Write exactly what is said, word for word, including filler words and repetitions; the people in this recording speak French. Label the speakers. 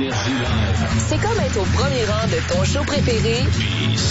Speaker 1: C'est comme être au premier rang de ton show préféré